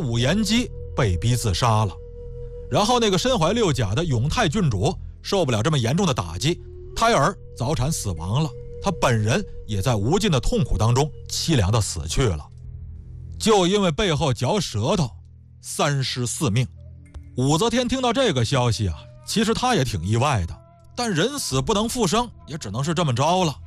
武延基被逼自杀了。然后那个身怀六甲的永泰郡主受不了这么严重的打击，胎儿早产死亡了，他本人也在无尽的痛苦当中凄凉的死去了。就因为背后嚼舌头，3尸4命。武则天听到这个消息啊，其实他也挺意外的，但人死不能复生，也只能是这么着了。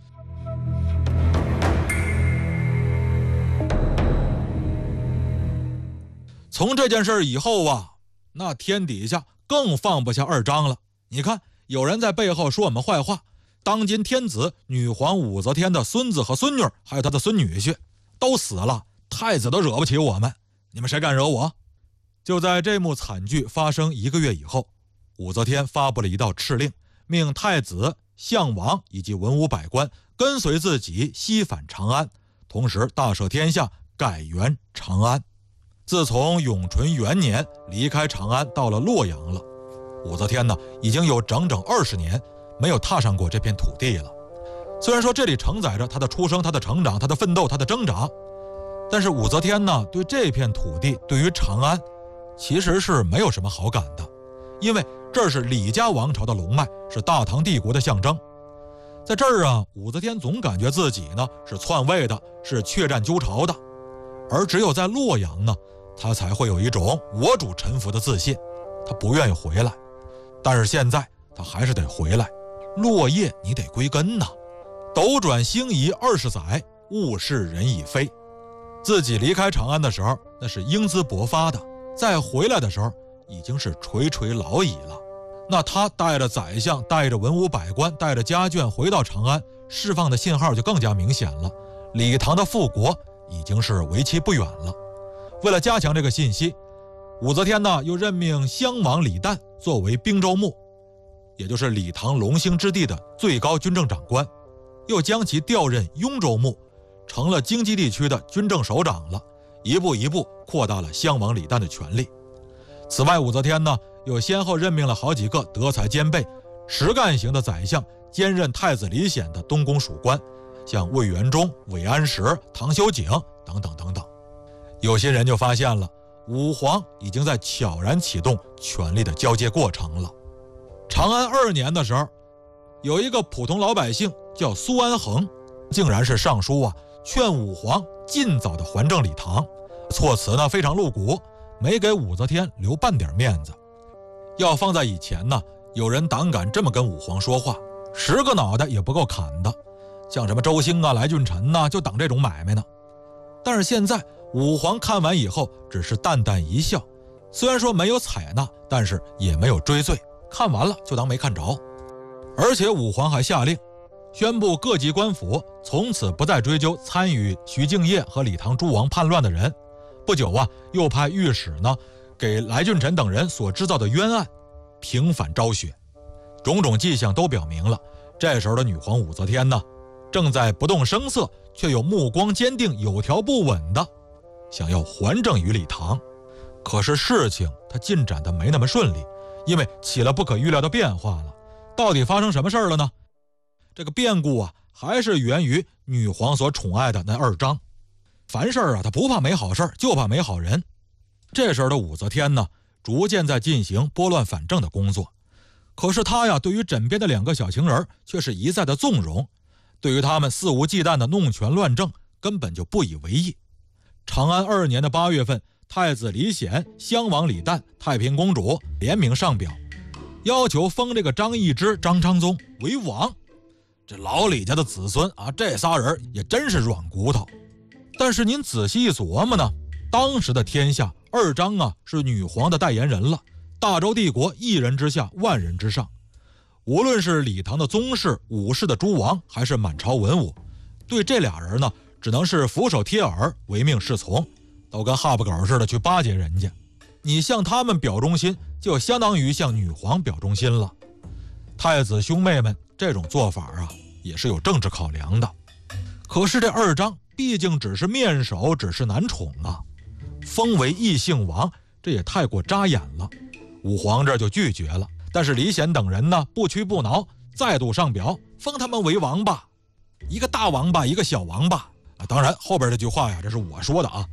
从这件事以后啊，那天底下更放不下二张了。你看，有人在背后说我们坏话，当今天子女皇武则天的孙子和孙女，还有他的孙女婿都死了，太子都惹不起我们，你们谁敢惹我？就在这幕惨剧发生1个月以后，武则天发布了一道敕令，命太子、相王以及文武百官跟随自己西返长安，同时大赦天下，改元长安。自从永淳元年离开长安到了洛阳了，武则天呢已经有整整20年没有踏上过这片土地了。虽然说这里承载着她的出生、她的成长、她的奋斗、她的挣扎，但是武则天呢对这片土地，对于长安其实是没有什么好感的，因为这是李家王朝的龙脉，是大唐帝国的象征。在这儿啊，武则天总感觉自己呢是篡位的，是怯战纠朝的，而只有在洛阳呢，她才会有一种我主臣服的自信，她不愿意回来。但是现在她还是得回来，落叶你得归根呐。斗转星移20载，物是人已非。自己离开长安的时候，那是英姿勃发的，再回来的时候已经是垂垂老矣了。那他带着宰相，带着文武百官，带着家眷回到长安，释放的信号就更加明显了。李唐的复国已经是为期不远了。为了加强这个信息，武则天呢又任命襄王李旦作为兵州牧，也就是李唐隆兴之地的最高军政长官，又将其调任雍州牧，成了京畿地区的军政首长了，一步一步扩大了襄王李旦的权力。此外，武则天呢又先后任命了好几个德才兼备、实干型的宰相，兼任太子李显的东宫属官，像魏元忠、韦安石、唐修景等等等等。有些人就发现了，武皇已经在悄然启动权力的交接过程了。长安2年的时候，有一个普通老百姓叫苏安衡，竟然是上书劝武皇尽早的还政李唐，措辞呢非常露骨，没给武则天留半点面子。要放在以前呢，有人胆敢这么跟武皇说话，10个脑袋也不够砍的，像什么周兴来俊臣就等这种买卖呢。但是现在武皇看完以后只是淡淡一笑，虽然说没有采纳，但是也没有追罪，看完了就当没看着。而且武皇还下令宣布各级官府从此不再追究参与徐敬业和李唐诸王叛乱的人。不久又派御史呢给来俊臣等人所制造的冤案平反昭雪。种种迹象都表明了，这时候的女皇武则天呢正在不动声色却又目光坚定、有条不紊的想要还政于李唐。可是事情它进展的没那么顺利，因为起了不可预料的变化了。到底发生什么事了呢？这个变故还是源于女皇所宠爱的那2张。凡事她不怕没好事，就怕没好人。这时候的武则天呢，逐渐在进行拨乱反正的工作。可是她对于枕边的2个小情人却是一再的纵容，对于他们肆无忌惮的弄权乱政根本就不以为意。长安2年的8月份，太子李显、襄王李旦、太平公主联名上表，要求封这个张易之、张昌宗为王。这老李家的子孙这仨人也真是软骨头。但是您仔细一琢磨呢，当时的天下2张是女皇的代言人了，大周帝国1人之下万人之上。无论是李唐的宗室、武氏的诸王，还是满朝文武，对这俩人呢只能是俯首帖耳，唯命是从，都跟哈巴狗似的去巴结人家。你向他们表忠心，就相当于向女皇表忠心了。太子兄妹们这种做法也是有政治考量的。可是这2张毕竟只是面首，只是男宠封为异姓王，这也太过扎眼了。武皇这就拒绝了。但是李显等人呢不屈不挠，再度上表封他们为王吧，一个大王八，一个小王八。当然后边这句话这是我说的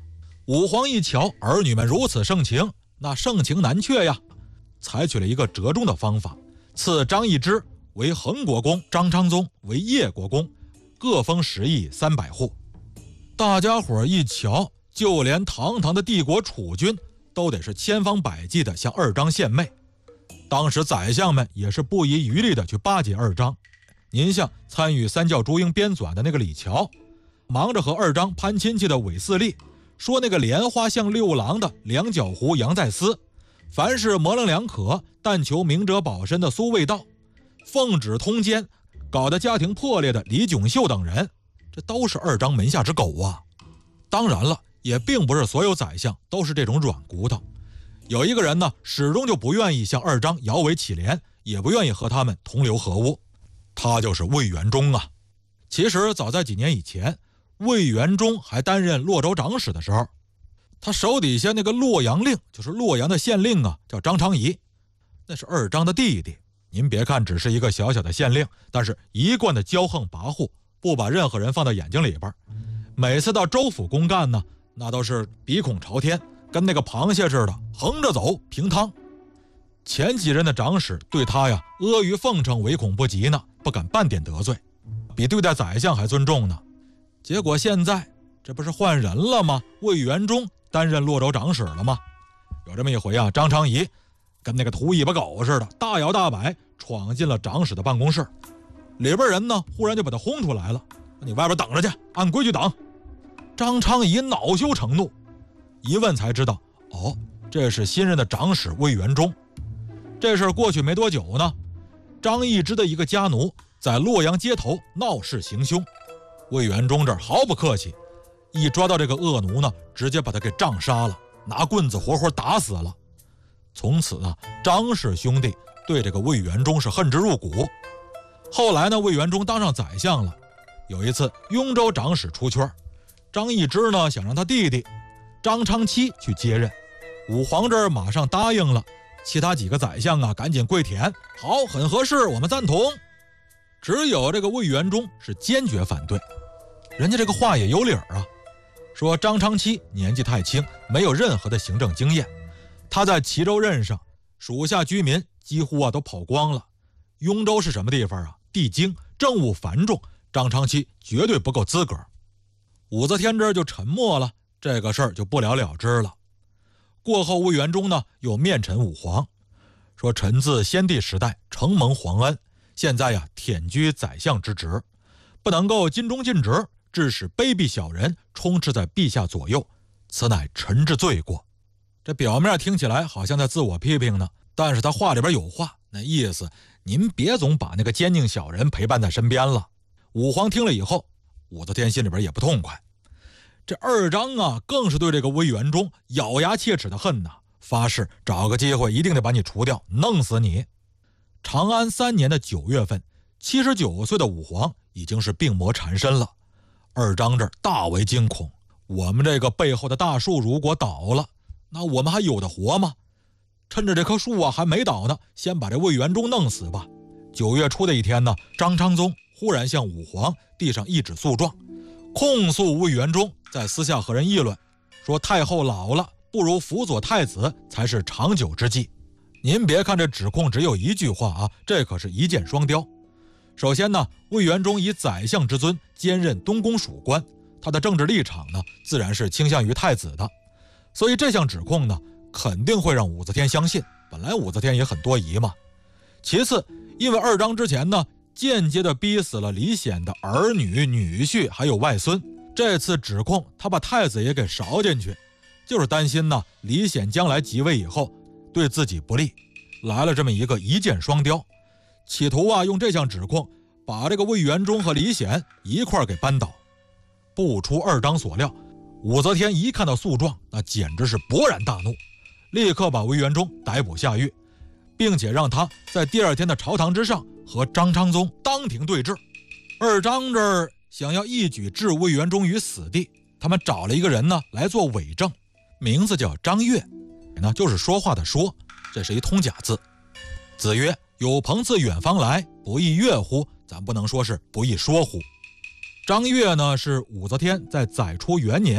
武皇一瞧儿女们如此盛情，那盛情难却呀，采取了一个折中的方法，赐张易之为恒国公，张昌宗为叶国公，各封10邑300户。大家伙一瞧，就连堂堂的帝国储君都得是千方百计的向二张献媚。当时宰相们也是不遗余力的去巴结二张。您像参与三教朱英编纂的那个李峤，忙着和二张攀亲戚的韦四立，说那个莲花像六郎的两脚狐杨再思，凡是模棱两可但求明哲保身的苏味道，奉旨通奸搞得家庭破裂的李炯秀等人，这都是二张门下之狗啊。当然了，也并不是所有宰相都是这种软骨头，有一个人呢，始终就不愿意向二张摇尾乞怜，也不愿意和他们同流合污，他就是魏元忠啊。其实早在几年以前，魏元忠还担任洛州长史的时候，他手底下那个洛阳令，就是洛阳的县令啊，叫张昌仪，那是二张的弟弟。您别看只是一个小小的县令，但是一贯的骄横跋扈，不把任何人放到眼睛里边。每次到州府公干呢，那都是鼻孔朝天，跟那个螃蟹似的横着走平汤。前几任的长史对他呀阿谀奉承，唯恐不及呢，不敢半点得罪，比对待宰相还尊重呢。结果现在这不是换人了吗？魏元忠担任洛州长史了吗？有这么一回啊，张昌仪跟那个秃尾巴狗似的，大摇大摆闯进了长史的办公室，里边人呢忽然就把他轰出来了，你外边等着去，按规矩等。张昌仪恼羞成怒，一问才知道，哦，这是新任的长史魏元忠。这事过去没多久呢，张易之的一个家奴在洛阳街头闹事行凶，魏元忠这儿毫不客气，一抓到这个恶奴呢，直接把他给杖杀了，拿棍子活活打死了。从此啊，张氏兄弟对这个魏元忠是恨之入骨。后来呢，魏元忠当上宰相了，有一次雍州长史出圈，张易之呢想让他弟弟张昌期去接任，武皇这儿马上答应了，其他几个宰相啊赶紧跪舔，好，很合适，我们赞同。只有这个魏元忠是坚决反对，人家这个话也有理儿啊，说张昌期年纪太轻，没有任何的行政经验，他在齐州任上，属下居民几乎都跑光了。雍州是什么地方啊？地精，政务繁重，张昌期绝对不够资格。武则天这儿就沉默了，这个事儿就不了了之了。过后魏元忠呢又面陈武皇，说臣自先帝时代承蒙皇恩，现在呀忝居宰相之职，不能够尽忠尽职，致使卑鄙小人充斥在陛下左右，此乃臣之罪过。这表面听起来好像在自我批评呢，但是他话里边有话，那意思您别总把那个奸佞小人陪伴在身边了。武皇听了以后，武则天心里边也不痛快。这二张啊更是对这个魏元忠咬牙切齿的恨呐，发誓找个机会一定得把你除掉，弄死你。长安3年的9月份，79岁的武皇已经是病魔缠身了。二张这儿大为惊恐，我们这个背后的大树如果倒了，那我们还有的活吗？趁着这棵树啊还没倒呢，先把这魏元忠弄死吧。9月初的一天呢，张昌宗忽然向武皇递上一纸诉状，控诉魏元忠在私下和人议论，说太后老了，不如辅佐太子才是长久之计。您别看这指控只有一句话啊，这可是一箭双雕。首先呢，魏元忠以宰相之尊兼任东宫属官，他的政治立场呢自然是倾向于太子的，所以这项指控呢肯定会让武则天相信，本来武则天也很多疑嘛。其次，因为二张之前呢间接的逼死了李显的儿女、女婿还有外孙，这次指控他把太子也给勺进去，就是担心呢李显将来即位以后对自己不利，来了这么一个一箭双雕，企图啊用这项指控把这个魏元忠和李显一块给扳倒。不出二张所料，武则天一看到诉状，那简直是勃然大怒，立刻把魏元忠逮捕下狱，并且让他在第2天的朝堂之上和张昌宗当庭对质。二张这儿想要一举置魏元忠于死地，他们找了一个人呢来做伪证，名字叫张悦，那就是说话的说，这是一通假字。子曰：有朋自远方来，不亦乐乎？咱不能说是不亦说乎。张悦呢是武则天在载初元年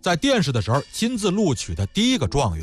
在殿试的时候亲自录取的第一个状元。